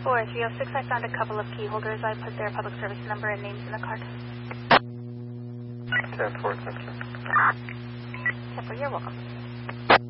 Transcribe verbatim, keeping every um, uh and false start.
four three oh six, I found a couple of key holders. I put their public service number and names in the card. ten four, thank you. ten four, you're welcome.